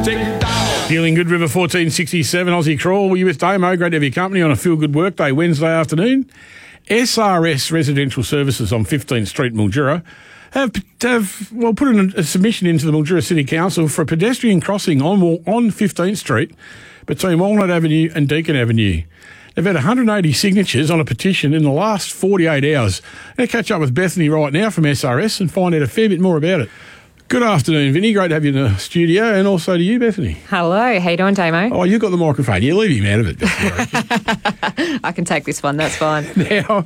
Feeling good, River 1467, Aussie Crawl. Were you with Damo? Great to have your company on a Feel Good Workday Wednesday afternoon. SRS Residential Services on 15th Street, Mildura, have put in a submission into the Mildura City Council for a pedestrian crossing on 15th Street between Walnut Avenue and Deakin Avenue. They've had 180 signatures on a petition in the last 48 hours. I'm going to catch up with Bethany right now from SRS and find out a fair bit more about it. Good afternoon, Vinny. Great to have you in the studio, and also to you, Bethany. Hello. How you doing, Damo? Oh, you've got the microphone. You leave him out of it, Bethany. I can take this one. That's fine. Now,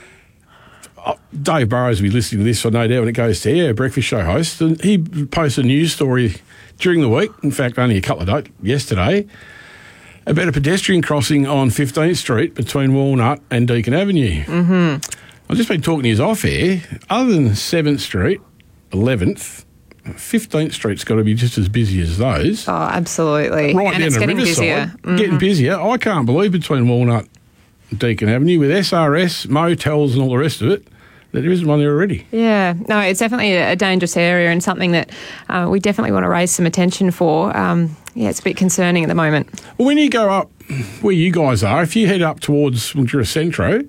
Dave Burrows will be listening to this, I no doubt, when it goes to air, breakfast show host, and he posted a news story during the week, in fact, only a couple of days yesterday, about a pedestrian crossing on 15th Street between Walnut and Deakin Avenue. Mm-hmm. I've just been talking to his off air. Other than 7th Street, 11th, 15th Street's got to be just as busy as those. Oh, absolutely. Right and down it's the getting riverside, busier. Mm-hmm. Getting busier. I can't believe between Walnut and Deakin Avenue with SRS, motels and all the rest of it, that there isn't one there already. Yeah. No, it's definitely a dangerous area and something that we definitely want to raise some attention for. It's a bit concerning at the moment. Well, when you go up where you guys are, if you head up towards Mildura Centro,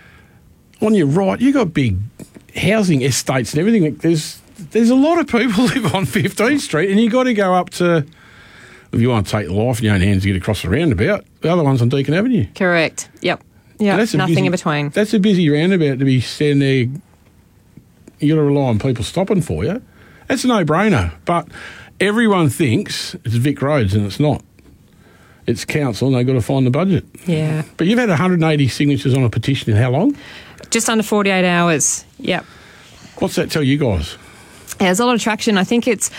on your right, you've got big housing estates and everything. There's a lot of people live on 15th Street, and you've got to go up to, if you want to take the life in your own hands to get across the roundabout, the other one's on Deakin Avenue. Correct. Yep. Nothing in between. That's a busy roundabout to be standing there. You've got to rely on people stopping for you. That's a no-brainer. But everyone thinks it's Vic Roads, and it's not. It's council, and they've got to find the budget. Yeah. But you've had 180 signatures on a petition in how long? Just under 48 hours. Yep. What's that tell you guys? There's a lot of traction. I think it's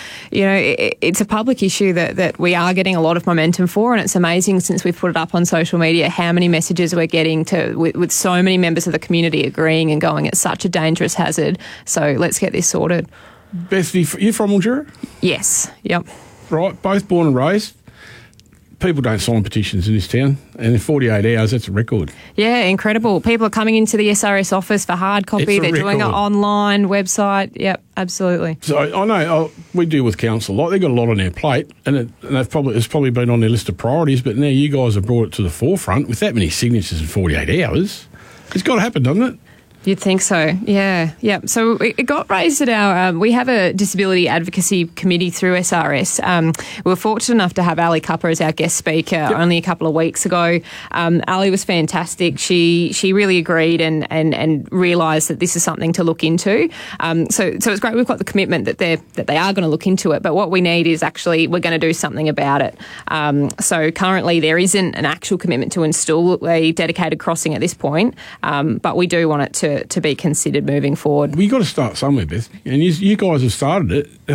a public issue that we are getting a lot of momentum for, and it's amazing since we've put it up on social media how many messages we're getting with so many members of the community agreeing and going, it's such a dangerous hazard, so let's get this sorted. Bethany, you from Mildura? Yes. Yep. Right, both born and raised. People don't sign petitions in this town, and in 48 hours, that's a record. Yeah, incredible. People are coming into the SRS office for hard copy. They're doing it online, website. Yep, absolutely. So I know we deal with council a lot. They've got a lot on their plate, and it's probably been on their list of priorities, but now you guys have brought it to the forefront with that many signatures in 48 hours. It's got to happen, doesn't it? You'd think so, yeah. So it got raised at our, we have a disability advocacy committee through SRS. We were fortunate enough to have Ali Cupper as our guest speaker only a couple of weeks ago. Ali was fantastic. She really agreed and realised that this is something to look into. So it's great we've got the commitment that they are going to look into it, but what we need is actually we're going to do something about it. So currently there isn't an actual commitment to install a dedicated crossing at this point, but we do want it to be considered moving forward. Well, you've got to start somewhere, Beth. And you guys have started it. I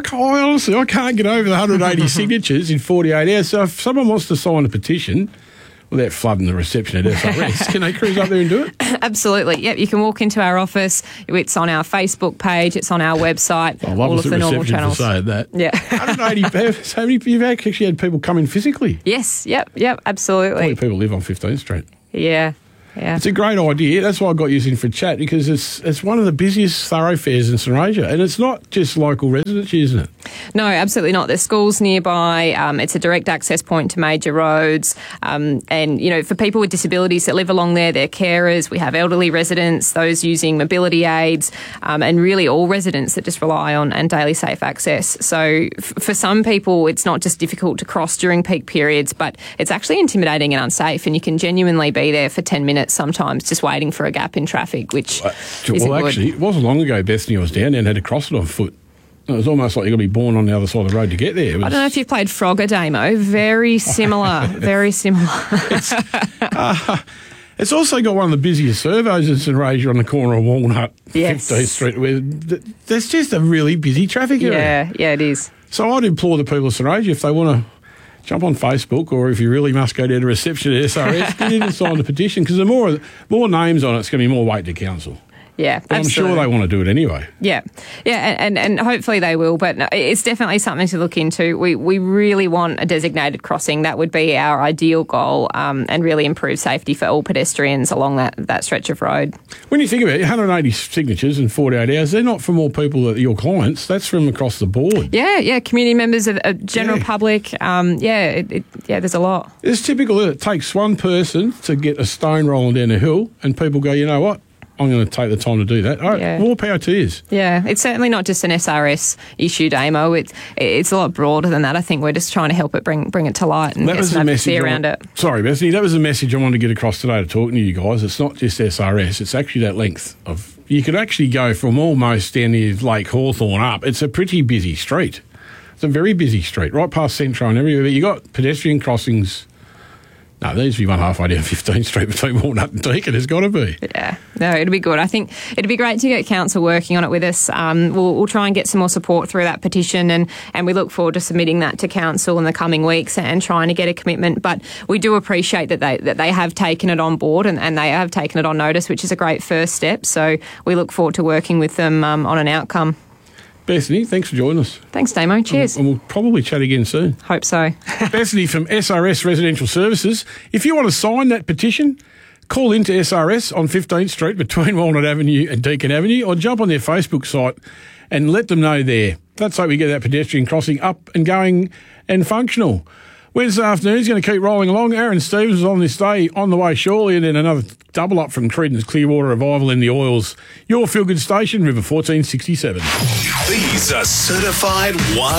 can't get over the 180 signatures in 48 hours. So if someone wants to sign a petition without flooding the reception at SRS, can they cruise up there and do it? Absolutely. Yep, you can walk into our office. It's on our Facebook page. It's on our website. I love all of the normal channels. For saying that. Yeah. 180. So many, you've actually had people come in physically. Yes. Yep. Absolutely. How many people live on 15th Street? Yeah. It's a great idea. That's why I got you in for a chat, because it's one of the busiest thoroughfares in St Rasia, and it's not just local residents using it. No, absolutely not. There's schools nearby. It's a direct access point to major roads. And, for people with disabilities that live along there, they're carers. We have elderly residents, those using mobility aids, and really all residents that just rely on and daily safe access. So for some people, it's not just difficult to cross during peak periods, but it's actually intimidating and unsafe, and you can genuinely be there for 10 minutes sometimes just waiting for a gap in traffic, which isn't good. Actually, it wasn't long ago, Bethany, I was down there and had to cross it on foot. It was almost like you've got to be born on the other side of the road to get there. I don't know if you've played Frogger, Damo. Very similar. Very similar. It's also got one of the busiest servos in St Rasia on the corner of Walnut, 15th Street, where there's just a really busy traffic area. Yeah, it is. So I'd implore the people of St Rasia, if they want to jump on Facebook, or if you really must go down to reception at SRS, get in and sign the petition, because the more names on it, it's going to be more weight to council. Yeah, but absolutely. I'm sure they want to do it anyway. Yeah, and hopefully they will. But no, it's definitely something to look into. We really want a designated crossing. That would be our ideal goal, and really improve safety for all pedestrians along that stretch of road. When you think about it, 180 signatures in 48 hours, they're not from all people that are your clients. That's from across the board. Yeah, community members of general public. There's a lot. It's typical that it takes one person to get a stone rolling down a hill, and people go, you know what? I'm going to take the time to do that. All right, more power to you. Yeah, it's certainly not just an SRS issue, Damo. It's a lot broader than that. I think we're just trying to help it bring it to light and get some advocacy around it. Sorry, Bethany, that was the message I wanted to get across today to talking to you guys. It's not just SRS. It's actually that length of... You could actually go from almost down near Lake Hawthorne up. It's a pretty busy street. It's a very busy street, right past Centro and everywhere. But you got pedestrian crossings... No, there needs to be one halfway down 15th Street between Walnut and Deakin. There's got to be. Yeah, no, it'll be good. I think it'd be great to get council working on it with us. We'll try and get some more support through that petition, and we look forward to submitting that to council in the coming weeks and trying to get a commitment. But we do appreciate that they have taken it on board and they have taken it on notice, which is a great first step. So we look forward to working with them on an outcome. Bethany, thanks for joining us. Thanks, Damo. Cheers. And we'll probably chat again soon. Hope so. Bethany from SRS Residential Services. If you want to sign that petition, call into SRS on 15th Street between Walnut Avenue and Deakin Avenue, or jump on their Facebook site and let them know there. Let's hope we get that pedestrian crossing up and going and functional. Wednesday afternoon is going to keep rolling along. Aaron Stevens is on this day on the way shortly, and then another double up from Creedence Clearwater Revival in the Oils. Your feel-good station, River 1467. These are certified one.